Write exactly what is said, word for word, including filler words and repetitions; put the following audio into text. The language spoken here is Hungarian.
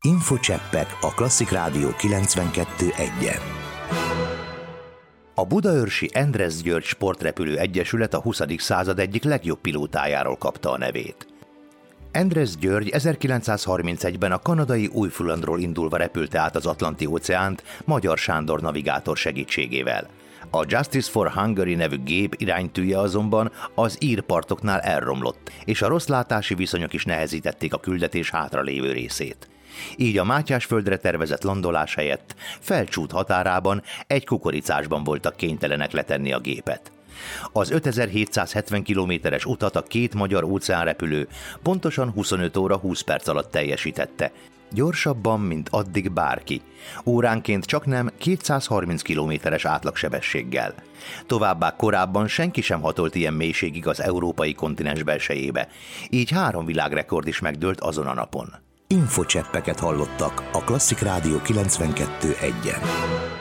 Infocseppek a Klasszik Rádió kilencvenkettő egyen. A budaörsi Endress György Sportrepülő Egyesület a huszadik század egyik legjobb pilótájáról kapta a nevét. Endress György ezerkilencszázharmincegyben a kanadai Új-Fullandról indulva repülte át az Atlanti-óceánt Magyar Sándor navigátor segítségével. A Justice for Hungary nevű gép iránytűje azonban az ír partoknál elromlott, és a rosszlátási viszonyok is nehezítették a küldetés hátralévő részét. Így a Mátyásföldre tervezett landolás helyett Felcsút határában egy kukoricásban voltak kénytelenek letenni a gépet. Az ötezer-hétszázhetven kilométeres utat a két magyar óceánrepülő pontosan huszonöt óra húsz perc alatt teljesítette, gyorsabban, mint addig bárki, óránként csaknem kétszázharminc kilométeres átlagsebességgel. Továbbá korábban senki sem hatolt ilyen mélységig az európai kontinens belsejébe, így három világrekord is megdőlt azon a napon. Infocseppeket hallottak a Klasszik Rádió kilencvenkettő egyen.